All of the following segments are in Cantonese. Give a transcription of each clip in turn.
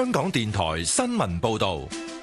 香港電台新聞報道。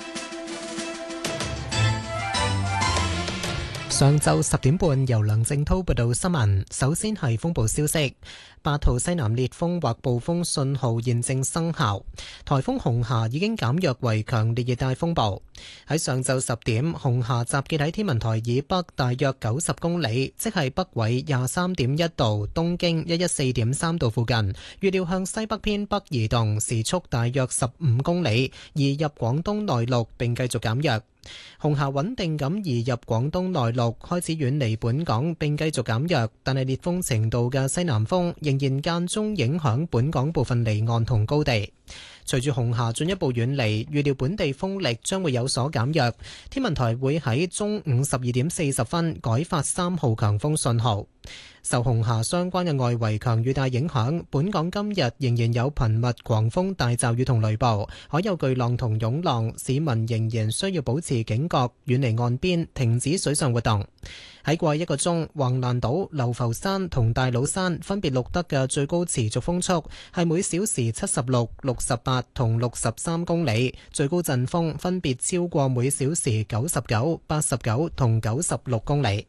上晝10點半，由梁正滔報道新聞。首先係風暴消息，8號西南烈風或暴風信號現正生效。颱風紅霞已經減弱為強烈熱帶風暴。喺上晝10點，紅霞集結喺天文台以北大約90公里，即係北緯23.1度、東經114.3度附近。預料向西北偏北移動，時速大約15公里，移入廣東內陸並繼續減弱。紅霞穩定咁移入廣東內陸，開始遠離本港並繼續減弱，但係烈風程度嘅西南風仍然間中影響本港部分離岸同高地。隨住紅霞進一步遠離，預料本地風力將會有所減弱。天文台會喺中午12點40分改發3號強風信號。受紅霞相關嘅外圍強雨帶影響，本港今日仍然有頻密狂風大驟雨同雷暴，海有巨浪同湧浪，市民仍然需要保持警覺，遠離岸邊，停止水上活動。喺過去1個鐘，橫瀾島、流浮山同大老山分別錄得嘅最高持續風速係每小時76、68同63公里，最高陣風分別超過每小時99、89同96公里。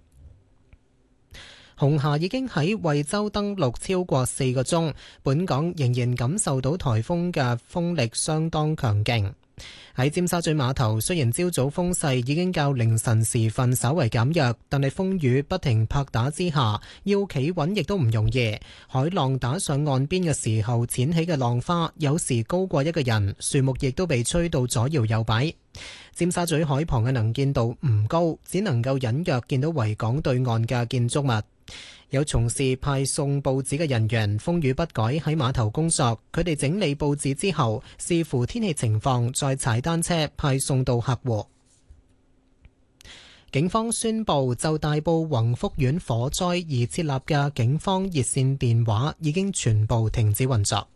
紅霞已經喺惠州登陸超過4個鐘，本港仍然感受到颱風嘅風力相當強勁。喺尖沙咀碼頭，雖然朝早風勢已經較凌晨時分稍為減弱，但係風雨不停拍打之下，要企穩亦都唔容易。海浪打上岸邊嘅時候，濺起嘅浪花有時高過一個人，樹木亦都被吹到左搖右擺。尖沙咀海旁嘅能見度唔高，只能夠隱約見到維港對岸嘅建築物。有從事派送報紙嘅人員，風雨不改喺碼頭工作。佢哋整理報紙之後，視乎天氣情況，再踩單車派送到客戶。警方宣布，就大埔宏福苑火災而設立嘅警方熱線電話已經全部停止運作。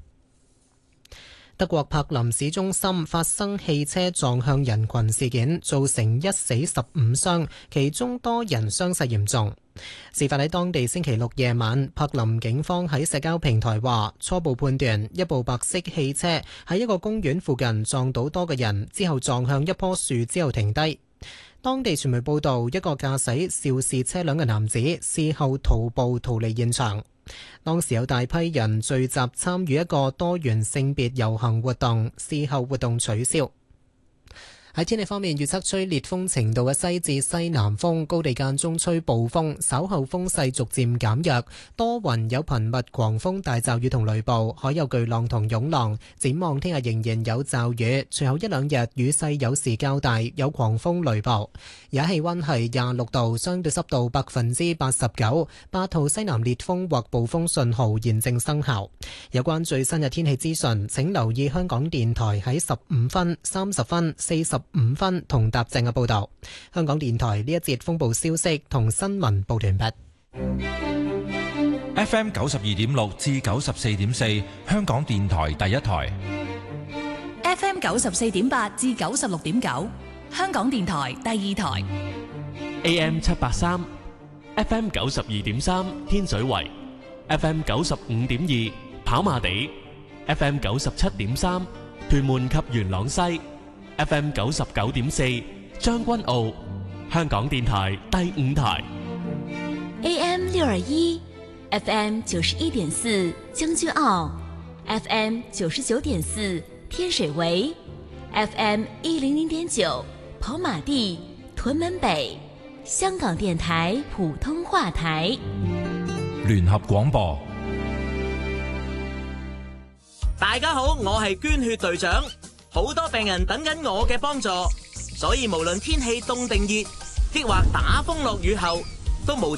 德國柏林市中心發生汽車撞向人群事件，造成1死15傷，其中多人傷勢嚴重。事發喺當地星期六夜晚，柏林警方喺社交平台話，初步判斷一部白色汽車喺一個公園附近撞到多個人，之後撞向一棵樹之後停低。當地傳媒報道，一個駕駛肇事車輛嘅男子事後徒步逃離現場。當時有大批人聚集參與一個多元性別遊行活動，事後活動取消。喺天氣方面，預測吹烈風程度嘅西至西南風，高地間中吹暴風，稍後風勢逐漸減弱，多雲有頻密狂風大驟雨同雷暴，海有巨浪同湧浪。展望聽日仍然有驟雨，隨後1-2日雨勢有時較大，有狂風雷暴。而家氣溫係26度，相對濕度89%。8號西南烈風或暴風信號現正生效。有關最新嘅天氣資訊，請留意香港電台喺15分、30分、45分同踏正嘅報道。香港電台呢一節風暴消息同新聞報完畢。 FM 92.6至94.4，香港電台第一台。 FM 94.8至96.9，香港電台第二台。 AM 783 FM 92.3，天水圍 FM 95.2，跑馬地 FM 97.3，屯門及元朗西FM 99.4，將軍澳，香港電台第五台。 AM 621 FM 91.4，將軍澳 FM 99.4，天水圍 FM 100.9，跑馬地，屯門北，香港電台普通話台。 聯合廣播。 大家好，我係捐血隊長。好多病人等緊我嘅幫助，所以無論天氣凍定熱，抑或打風落雨後，都無